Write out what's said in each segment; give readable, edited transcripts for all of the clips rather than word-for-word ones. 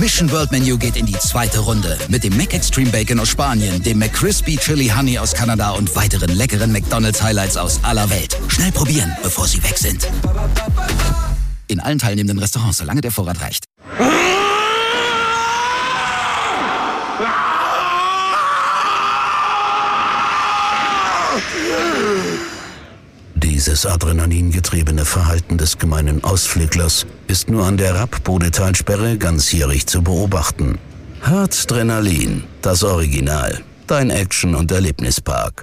Mission World Menu geht in die zweite Runde. Mit dem McExtreme Bacon aus Spanien, dem McCrispy Chili Honey aus Kanada und weiteren leckeren McDonald's Highlights aus aller Welt. Schnell probieren, bevor sie weg sind. In allen teilnehmenden Restaurants, solange der Vorrat reicht. Dieses adrenalingetriebene Verhalten des gemeinen Ausflüglers ist nur an der Rapp-Bodetalsperre ganzjährig zu beobachten. Harzdrenalin, das Original. Dein Action- und Erlebnispark.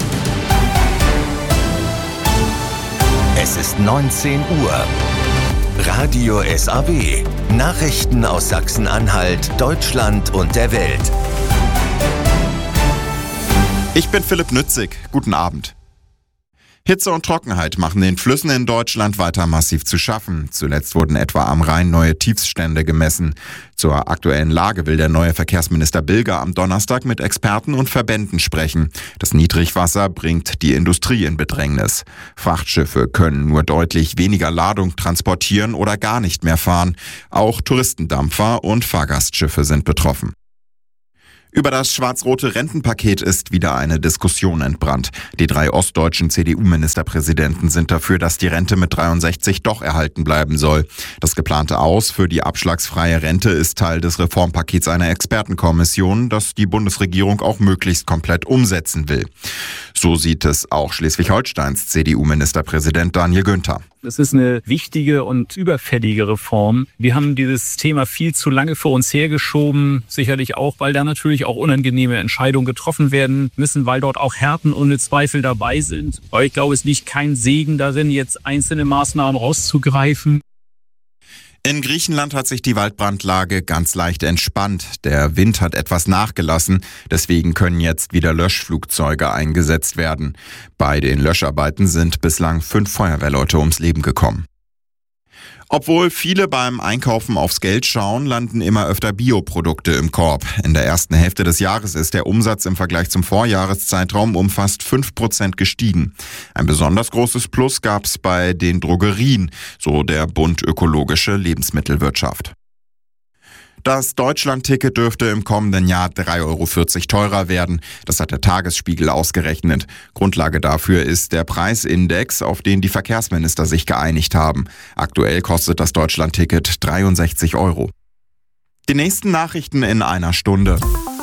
Es ist 19 Uhr. Radio SAW. Nachrichten aus Sachsen-Anhalt, Deutschland und der Welt. Ich bin Philipp Nützig. Guten Abend. Hitze und Trockenheit machen den Flüssen in Deutschland weiter massiv zu schaffen. Zuletzt wurden etwa am Rhein neue Tiefststände gemessen. Zur aktuellen Lage will der neue Verkehrsminister Bilger am Donnerstag mit Experten und Verbänden sprechen. Das Niedrigwasser bringt die Industrie in Bedrängnis. Frachtschiffe können nur deutlich weniger Ladung transportieren oder gar nicht mehr fahren. Auch Touristendampfer und Fahrgastschiffe sind betroffen. Über das schwarz-rote Rentenpaket ist wieder eine Diskussion entbrannt. Die 3 ostdeutschen CDU-Ministerpräsidenten sind dafür, dass die Rente mit 63 doch erhalten bleiben soll. Das geplante Aus für die abschlagsfreie Rente ist Teil des Reformpakets einer Expertenkommission, das die Bundesregierung auch möglichst komplett umsetzen will. So sieht es auch Schleswig-Holsteins CDU-Ministerpräsident Daniel Günther. Es ist eine wichtige und überfällige Reform. Wir haben dieses Thema viel zu lange vor uns hergeschoben. Sicherlich auch, weil da natürlich auch unangenehme Entscheidungen getroffen werden müssen, weil dort auch Härten ohne Zweifel dabei sind. Aber ich glaube, es liegt kein Segen darin, jetzt einzelne Maßnahmen rauszugreifen. In Griechenland hat sich die Waldbrandlage ganz leicht entspannt. Der Wind hat etwas nachgelassen, deswegen können jetzt wieder Löschflugzeuge eingesetzt werden. Bei den Löscharbeiten sind bislang 5 Feuerwehrleute ums Leben gekommen. Obwohl viele beim Einkaufen aufs Geld schauen, landen immer öfter Bioprodukte im Korb. In der ersten Hälfte des Jahres ist der Umsatz im Vergleich zum Vorjahreszeitraum um fast 5% gestiegen. Ein besonders großes Plus gab's bei den Drogerien, so der Bund Ökologische Lebensmittelwirtschaft. Das Deutschland-Ticket dürfte im kommenden Jahr 3,40 € teurer werden. Das hat der Tagesspiegel ausgerechnet. Grundlage dafür ist der Preisindex, auf den die Verkehrsminister sich geeinigt haben. Aktuell kostet das Deutschland-Ticket 63 €. Die nächsten Nachrichten in einer Stunde.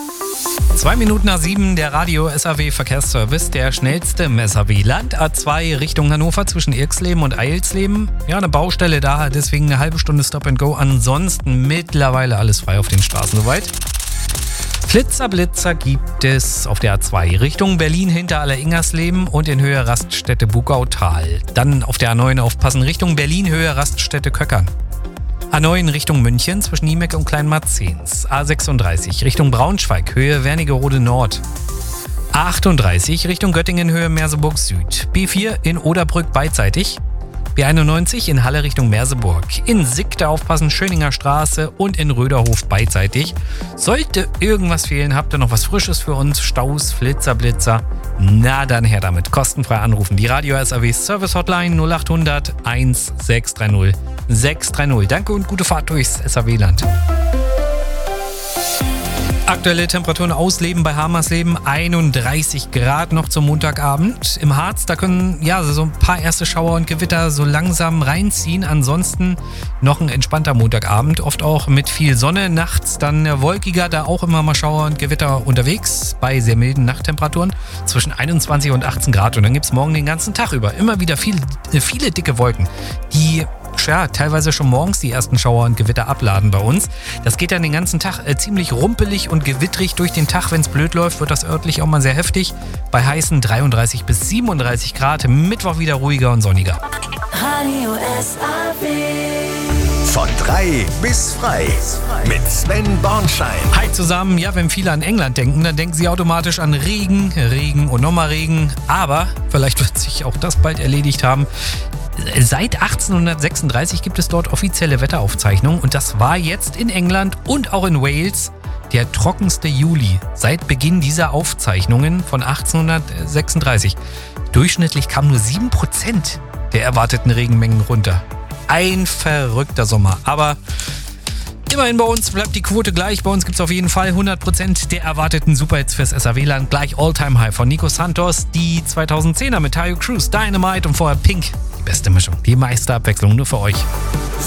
2 Minuten nach 7, der Radio SAW Verkehrsservice, der schnellste im SAW. Land A2 Richtung Hannover zwischen Irxleben und Eilsleben. Ja, eine Baustelle da, deswegen eine halbe Stunde Stop and Go. Ansonsten mittlerweile alles frei auf den Straßen soweit. Flitzer gibt es auf der A2 Richtung Berlin hinter Alleringersleben und in Höhe Raststätte Bugautal. Dann auf der A9 aufpassen Richtung Berlin Höhe Raststätte Köckern. A9 Richtung München zwischen Niemeck und Kleinmarzens. A36 Richtung Braunschweig, Höhe Wernigerode Nord. A38 Richtung Göttingen, Höhe Merseburg Süd. B4 in Oderbrück beidseitig. B91 in Halle Richtung Merseburg. In Sickte aufpassen, Schöninger Straße und in Röderhof beidseitig. Sollte irgendwas fehlen, habt ihr noch was Frisches für uns? Staus, Blitzer? Na dann her damit. Kostenfrei anrufen. Die Radio SAW Service Hotline 0800 1630 630. Danke und gute Fahrt durchs SAW-Land. Aktuelle Temperaturen ausleben bei Hamersleben, 31 Grad noch zum Montagabend. Im Harz, da können so ein paar erste Schauer und Gewitter so langsam reinziehen. Ansonsten noch ein entspannter Montagabend, oft auch mit viel Sonne. Nachts dann wolkiger, da auch immer mal Schauer und Gewitter unterwegs bei sehr milden Nachttemperaturen zwischen 21 und 18 Grad. Und dann gibt es morgen den ganzen Tag über immer wieder viele dicke Wolken, die teilweise schon morgens die ersten Schauer und Gewitter abladen bei uns. Das geht dann den ganzen Tag ziemlich rumpelig und gewittrig durch den Tag. Wenn es blöd läuft, wird das örtlich auch mal sehr heftig. Bei heißen 33 bis 37 Grad. Mittwoch wieder ruhiger und sonniger. Radio SAW. Von 3 bis frei mit Sven Bornschein. Hi zusammen. Ja, wenn viele an England denken, dann denken sie automatisch an Regen und nochmal Regen. Aber vielleicht wird sich auch das bald erledigt haben. Seit 1836 gibt es dort offizielle Wetteraufzeichnungen und das war jetzt in England und auch in Wales der trockenste Juli seit Beginn dieser Aufzeichnungen von 1836. Durchschnittlich kamen nur 7% der erwarteten Regenmengen runter. Ein verrückter Sommer, aber Immerhin bei uns bleibt die Quote gleich. Bei uns gibt es auf jeden Fall 100% der erwarteten Superhits fürs SAW-Land. Gleich All-Time High von Nico Santos, die 2010er mit Tayo Cruz, Dynamite und vorher Pink. Die beste Mischung, die meiste Abwechslung nur für euch.